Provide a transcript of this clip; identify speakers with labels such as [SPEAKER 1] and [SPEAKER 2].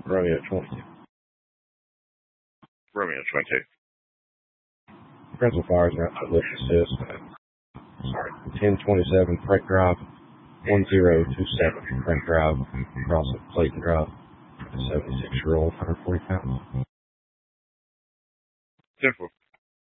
[SPEAKER 1] Romeo 22.
[SPEAKER 2] Romeo 22.
[SPEAKER 1] Principal fires are out to lift assist. 1027 Frank Drive, 1027 Frank Drive, across at Clayton Drive. 76-year-old, 140 pounds.
[SPEAKER 2] 10-4.